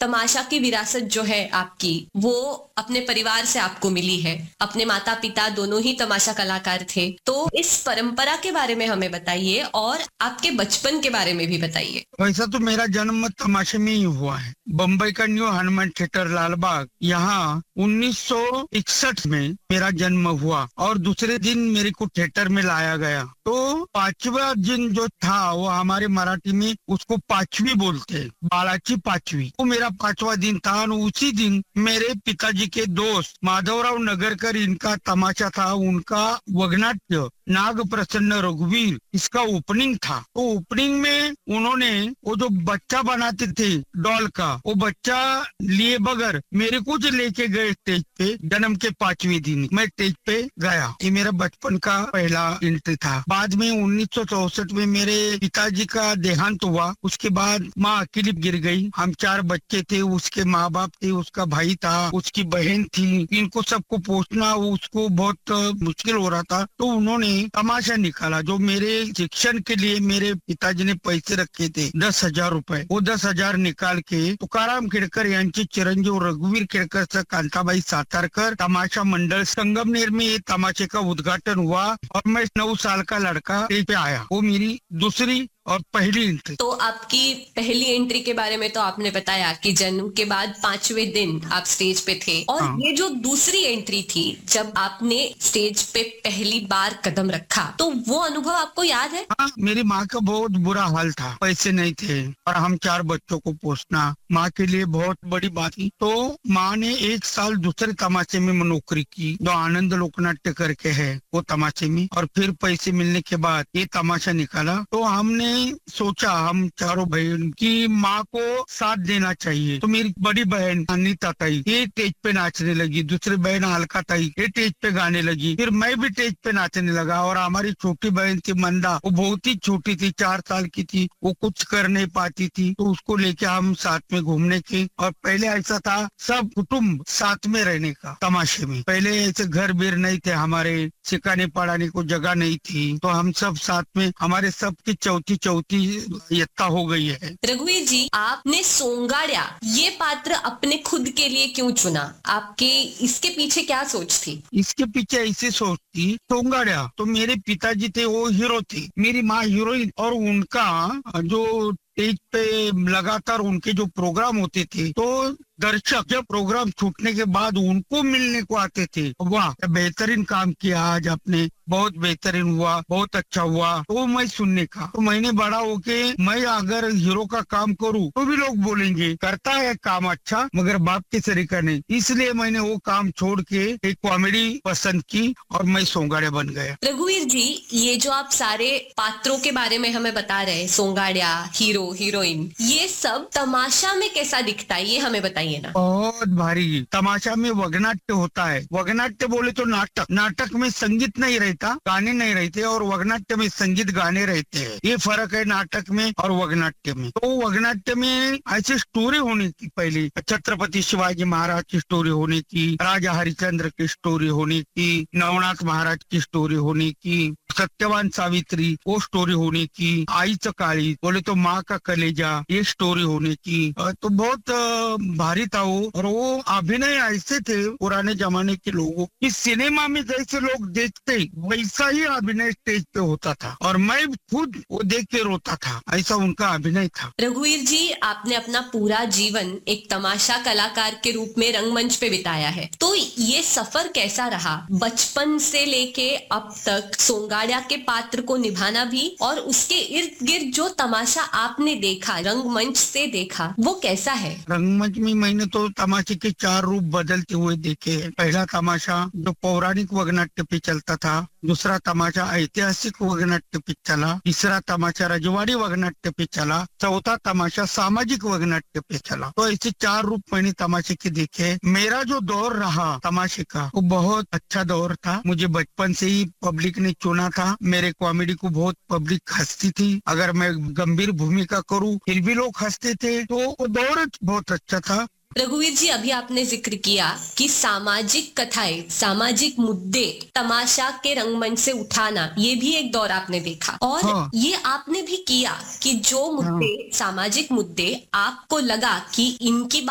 तमाशा की विरासत जो है आपकी, वो अपने परिवार से आपको मिली है। अपने माता पिता दोनों ही तमाशा कलाकार थे। तो इस परंपरा के बारे में हमें बताइए और आपके बचपन के बारे में भी बताइए। वैसा तो मेरा जन्म तमाशे में ही हुआ है। बम्बई का न्यू हनुमान थिएटर लालबाग, यहाँ 1961 में मेरा जन्म हुआ और दूसरे दिन मेरे को थिएटर में लाया गया। तो पांचवा दिन जो था वो हमारे मराठी में उसको पांचवी बोलते हैं, बाळाची पांचवी। वो मेरा पांचवा दिन था और उसी दिन मेरे पिताजी के दोस्त माधवराव नगरकर, इनका तमाशा था, उनका वगनाट्य नाग प्रसन्न रघुवीर, इसका ओपनिंग था। तो ओपनिंग में उन्होंने वो जो बच्चा बनाते थे डॉल का, वो बच्चा लिए बगैर मेरे को जो लेके गए स्टेज पे, जन्म के 5वें दिन मैं स्टेज पे गया। ये मेरा बचपन का पहला एंट्री था। बाद में 1964 में मेरे पिताजी का देहांत हुआ। उसके बाद माँ अकेली गिर गई। हम 4 बच्चे थे, उसके माँ बाप थे, उसका भाई था, उसकी बहन थी। इनको सबको पोषना उसको बहुत मुश्किल हो रहा था। तो उन्होंने तमाशा निकाला। जो मेरे शिक्षण के लिए मेरे पिताजी ने पैसे रखे थे 10,000 रुपए, वो 10,000 निकाल के तुकाराम केडकर यांचे चिरंजीव रघुवीर केडकर से कांताबाई सातारकर तमाशा मंडल संगमनेर में ये तमाशे का उद्घाटन हुआ और मैं 9 साल का लड़का स्टेज पे आया। वो मेरी दूसरी और पहली एंट्री। तो आपकी पहली एंट्री के बारे में तो आपने बताया कि जन्म के बाद 5वें दिन आप स्टेज पे थे, और हाँ। ये जो दूसरी एंट्री थी जब आपने स्टेज पे पहली बार कदम रखा, तो वो अनुभव आपको याद है? हाँ, मेरी माँ का बहुत बुरा हाल था, पैसे नहीं थे और हम 4 बच्चों को पोसना माँ के लिए बहुत बड़ी बात थी। तो माँ ने 1 साल दूसरे तमाशे में नौकरी की, जो आनंद लोकनाट्य करके है वो तमाशे में, और फिर पैसे मिलने के बाद ये तमाशा निकाला। तो हमने सोचा, हम चारों बहन की माँ को साथ देना चाहिए। तो मेरी बड़ी बहन अनीता ताई ये स्टेज पे नाचने लगी, दूसरी बहन अलका ताई ये स्टेज पे गाने लगी, फिर मैं भी स्टेज पे नाचने लगा। और हमारी छोटी बहन थी मंदा, वो बहुत ही छोटी थी, 4 साल की थी, वो कुछ कर नहीं पाती थी। तो उसको लेके हम साथ में घूमने के, और पहले ऐसा था सब कुटुम्ब साथ में रहने का तमाशे में। पहले ऐसे घर बीर नहीं थे, हमारे सिखाने पढ़ाने को जगह नहीं थी, तो हम सब साथ में, हमारे सबकी चौथी यत्ता हो गई है। रघुवीर जी, आपने सोंगाड़िया ये पात्र अपने खुद के लिए क्यों चुना? आपके इसके पीछे क्या सोच थी? इसके पीछे ऐसी सोच थी, सोंगाड़िया तो मेरे पिताजी थे, वो हीरो थे, मेरी माँ हीरोइन, और उनका जो स्टेज पे लगातार उनके जो प्रोग्राम होते थे, तो दर्शक जब प्रोग्राम छूटने के बाद उनको मिलने को आते थे, वाह क्या बेहतरीन काम किया आज आपने, बहुत बेहतरीन हुआ, बहुत अच्छा हुआ। तो मैं सुनने का, तो मैंने बड़ा होके मैं अगर हीरो का काम करूँ तो भी लोग बोलेंगे करता है काम अच्छा, मगर बाप के तरीका नहीं। इसलिए मैंने वो काम छोड़ के एक कॉमेडी पसंद की और मैं सोंगाड़िया बन गया। रघुवीर जी, ये जो आप सारे पात्रों के बारे में हमें बता रहे हैं, सोंगाड़िया, हीरो, हीरोइन, ये सब तमाशा में कैसा दिखता है, ये हमें बताइए ना। बहुत भारी तमाशा में वगनाट्य होता है। वगनाट्य बोले तो नाटक, नाटक में संगीत नहीं रहता, गाने नहीं रहते, और वगनाट्य में संगीत गाने रहते हैं। ये फर्क है नाटक में और वगनाट्य में। तो वगनाट्य में ऐसी स्टोरी होनी थी, पहले छत्रपति शिवाजी महाराज की स्टोरी होनी थी, राजा हरिश्चंद्र की स्टोरी होनी थी, नवनाथ महाराज की स्टोरी होनी थी, सत्यवान सावित्री वो स्टोरी होनी थी, आईचं काळी बोले तो माँ का कलेजा ये स्टोरी होनी थी। तो बहुत भारी था वो। और वो अभिनय ऐसे थे पुराने जमाने के लोगों की, सिनेमा में जैसे लोग देखते वैसा ही अभिनय स्टेज पे होता था, और मैं खुद वो देख के रोता था, ऐसा उनका अभिनय था। रघुवीर जी, आपने अपना पूरा जीवन एक तमाशा कलाकार के रूप में रंगमंच पे बिताया है, तो ये सफर कैसा रहा? बचपन से लेके अब तक सोंगाड़िया के पात्र को निभाना भी, और उसके इर्द गिर्द जो तमाशा आपने देखा, रंगमंच से देखा, वो कैसा है? रंगमंच में मैंने तो तमाशे के 4 रूप बदलते हुए देखे हैं। पहला तमाशा जो पौराणिक वगनाट्य पे चलता था, दूसरा तमाशा ऐतिहासिक वगनाट्य पे चला, तीसरा तमाशा रजवाड़ी वगनाट्य पे चला, चौथा तमाशा सामाजिक वगनाट्य पे चला। तो ऐसे 4 रूप मैंने तमाशे के देखे। मेरा जो दौर रहा तमाशे का वो बहुत अच्छा दौर था। मुझे बचपन से ही पब्लिक ने चुना था, मेरे कॉमेडी को बहुत पब्लिक हंसती थी, अगर मैं गंभीर भूमिका करूँ फिर भी लोग हंसते थे। तो वो दौर बहुत अच्छा था। रघुवीर जी, अभी आपने जिक्र किया कि सामाजिक कथाएं, सामाजिक मुद्दे तमाशा के रंगमंच से उठाना, ये भी एक दौर आपने देखा, और हाँ। ये आपने भी किया कि जो मुद्दे, सामाजिक मुद्दे आपको लगा कि इनकी